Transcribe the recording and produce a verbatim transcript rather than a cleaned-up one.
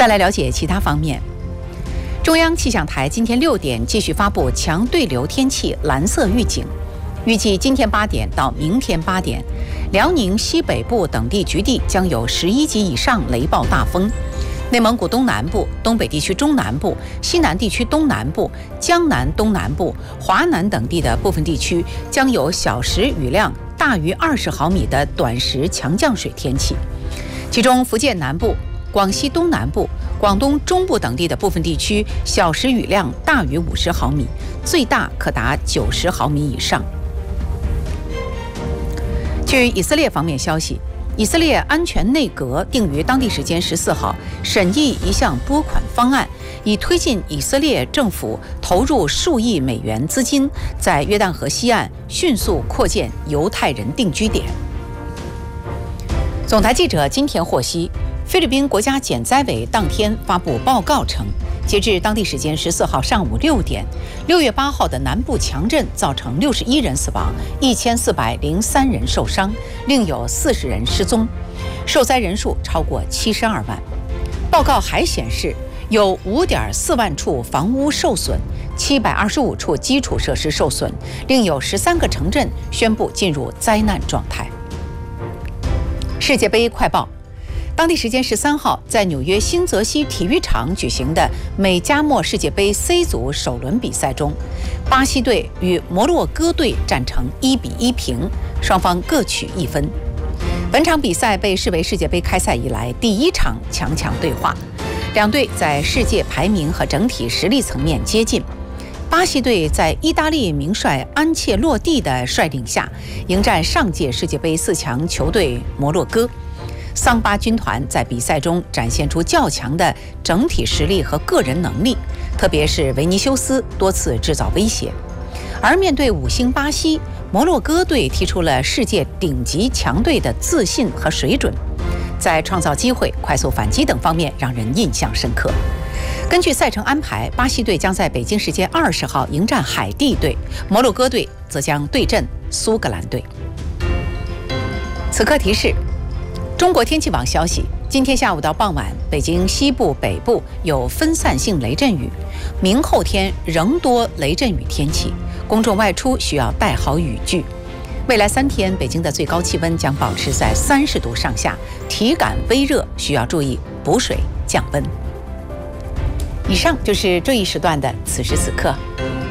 再来了解其他方面。中央气象台今天六点继续发布强对流天气蓝色预警，预计今天八点到明天八点，辽宁西北部等地局地将有十一级以上雷暴大风。内蒙古东南部、东北地区中南部、西南地区东南部、江南东南部、华南等地的部分地区将有小时雨量大于二十毫米的短时强降水天气，其中福建南部、广西东南部、广东中部等地的部分地区小时雨量大于五十毫米，最大可达九十毫米以上。据以色列方面消息，以色列安全内阁定于当地时间十四号审议一项拨款方案，以推进以色列政府投入数亿美元资金，在约旦河西岸迅速扩建犹太人定居点。总台记者今天获悉，菲律宾国家减灾委当天发布报告称，截至当地时间十四号上午六点，六月八号的南部强震造成六十一人死亡，一千四百零三人受伤，另有四十人失踪，受灾人数超过七十二万。报告还显示，有五点四万处房屋受损，七百二十五处基础设施受损，另有十三个城镇宣布进入灾难状态。世界杯快报。当地时间十三号，在纽约新泽西体育场举行的美加墨世界杯 C 组首轮比赛中，巴西队与摩洛哥队战成一比一平，双方各取一分。本场比赛被视为世界杯开赛以来第一场强强对话，两队在世界排名和整体实力层面接近。巴西队在意大利名帅安切洛蒂的率领下，迎战上届世界杯四强球队摩洛哥。桑巴军团在比赛中展现出较强的整体实力和个人能力，特别是维尼修斯多次制造威胁。而面对五星巴西，摩洛哥队踢出了世界顶级强队的自信和水准，在创造机会、快速反击等方面让人印象深刻。根据赛程安排，巴西队将在北京时间二十号迎战海地队，摩洛哥队则将对阵苏格兰队。此刻提示。中国天气网消息，今天下午到傍晚，北京西部、北部有分散性雷阵雨，明后天仍多雷阵雨天气，公众外出需要带好雨具。未来三天，北京的最高气温将保持在三十度上下，体感微热，需要注意补水降温。以上就是这一时段的此时此刻。